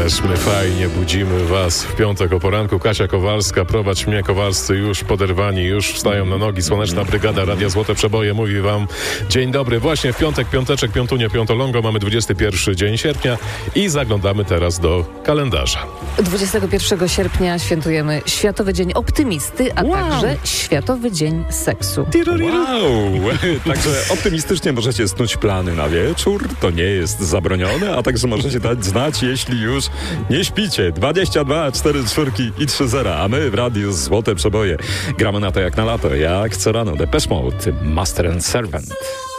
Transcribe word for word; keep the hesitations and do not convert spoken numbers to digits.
Ależ my fajnie budzimy was w piątek o poranku. Kasia Kowalska, prowadź mnie, Kowalscy już poderwani, już wstają na nogi. Słoneczna Brygada, Radia Złote Przeboje mówi wam dzień dobry. Właśnie w piątek, piąteczek, piątunie, piątolongo. Mamy dwudziesty pierwszy dzień sierpnia i zaglądamy teraz do kalendarza. dwudziestego pierwszego sierpnia świętujemy Światowy Dzień Optymisty, a Wow. także Światowy Dzień Seksu. Wow! Także optymistycznie możecie snuć plany na wieczór, to nie jest zabronione, a także możecie dać znać, jeśli już nie śpicie. dwadzieścia dwa, cztery czwórki i trzy zera, a my w Radiu Złote Przeboje gramy na to jak na lato, jak co rano. Depeche Mode, Master and Servant.